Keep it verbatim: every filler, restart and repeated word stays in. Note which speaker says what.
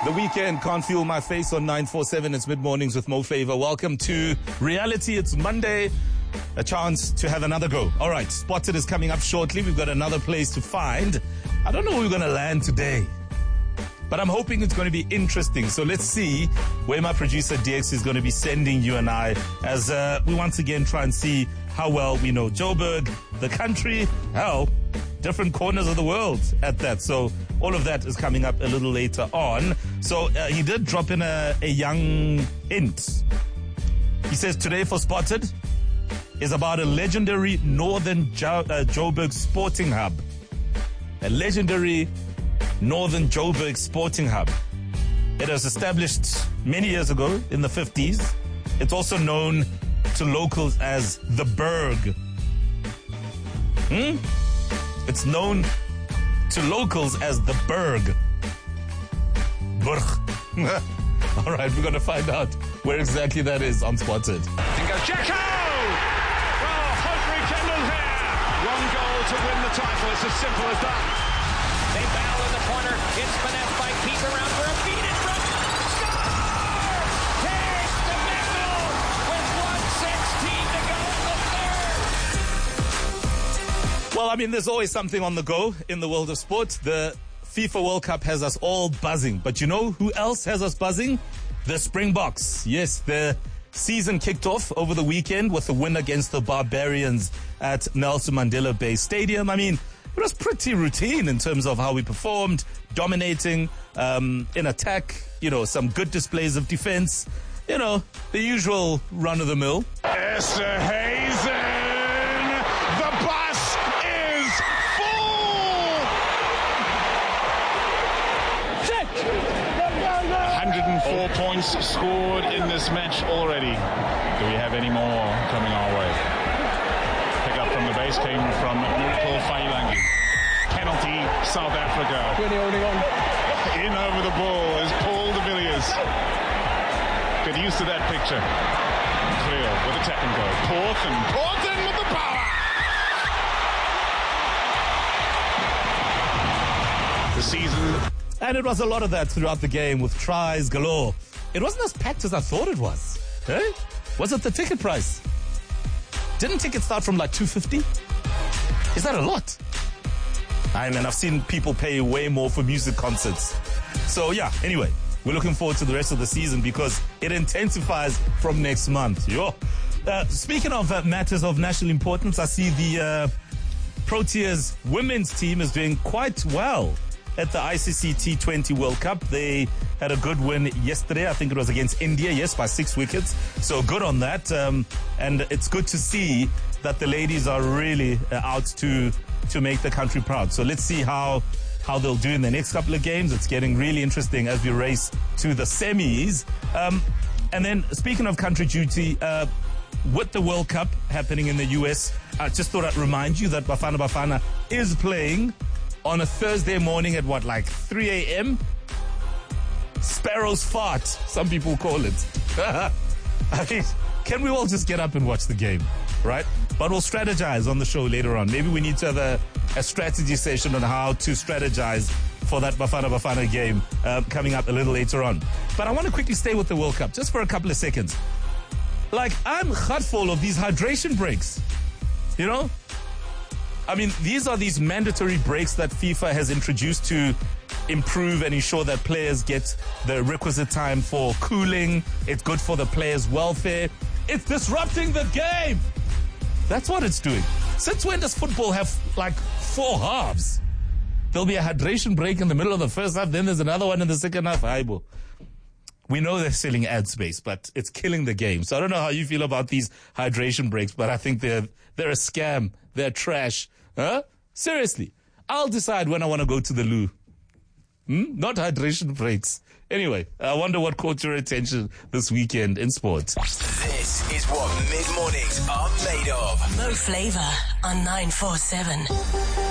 Speaker 1: The weekend can't feel my face on nine four seven. It's mid-mornings with Mo Favor. Welcome to reality. It's Monday. A chance to have another go. All right, Spotted is coming up shortly. We've got another place to find. I don't know where we're going to land today, but I'm hoping it's going to be interesting. So let's see where my producer D X is going to be sending you and I as uh, we once again try and see how well we know Joburg, the country, hell, different corners of the world at that. So all of that is coming up a little later on. So uh, he did drop in a, a young hint. He says today for Spotted is about a legendary Northern jo- uh, Joburg sporting hub. A legendary Northern Joburg sporting hub. It was established many years ago in the fifties. It's also known to locals as the Berg. Hmm? It's known to locals as the Berg. Berg. All right, we're going to find out where exactly that is on Spotted.
Speaker 2: In goes Jacko! Well, hope rekindled here. One goal to win the title. It's as simple as that.
Speaker 3: They battle in the corner. It's finessed by Keith around for a beat in front. Score! Here's the Meckel with one sixteen to go in the third.
Speaker 1: Well, I mean, there's always something on the go in the world of sport. The FIFA World Cup has us all buzzing. But you know who else has us buzzing? The Springboks. Yes, the season kicked off over the weekend with a win against the Barbarians at Nelson Mandela Bay Stadium. I mean, it was pretty routine in terms of how we performed, dominating um, in attack, you know, some good displays of defense, you know, the usual run-of-the-mill.
Speaker 2: Esther Hazen! The bus is full! one hundred four points scored in this match already. Do we have any more coming our way? Pick up from the base came from Paul Failangi. Penalty, South Africa.
Speaker 4: Really holding on.
Speaker 2: In over the ball is Paul de Villiers. Get used to that picture. Clear with a tap and go. Porthen. Porthen with the power. The season.
Speaker 1: And it was a lot of that throughout the game with tries galore. It wasn't as packed as I thought it was. Eh? Was it the ticket price? Didn't tickets start from like two fifty? Is that a lot? I mean, I've seen people pay way more for music concerts. So yeah, anyway, we're looking forward to the rest of the season because it intensifies from next month. Yo. Uh, speaking of uh, matters of national importance, I see the uh, Proteas women's team is doing quite well at the I C C T twenty World Cup. They had a good win yesterday. I think it was against India, yes, by six wickets. So good on that. Um, and it's good to see that the ladies are really uh, out to to make the country proud. So let's see how how they'll do in the next couple of games. It's getting really interesting as we race to the semis. Um, and then speaking of country duty, uh, with the World Cup happening in the U S, I just thought I'd remind you that Bafana Bafana is playing on a Thursday morning at what, like three a.m.? Sparrow's fart, some people call it. I mean, can we all just get up and watch the game, right? But we'll strategize on the show later on. Maybe we need to have a, a strategy session on how to strategize for that Bafana Bafana game uh, coming up a little later on. But I want to quickly stay with the World Cup just for a couple of seconds. Like, I'm hurtful of these hydration breaks, you know? I mean, these are these mandatory breaks that FIFA has introduced to improve and ensure that players get the requisite time for cooling. It's good for the players' welfare. It's disrupting the game. That's what it's doing. Since when does football have, like, four halves? There'll be a hydration break in the middle of the first half, then there's another one in the second half. Aibo. We know they're selling ad space, but it's killing the game. So I don't know how you feel about these hydration breaks, but I think they're they're a scam. They're trash. Huh? Seriously. I'll decide when I want to go to the loo. Hmm? Not hydration breaks. Anyway, I wonder what caught your attention this weekend in sports.
Speaker 5: This is what mid-mornings are made of.
Speaker 6: Mo Flava on nine four seven.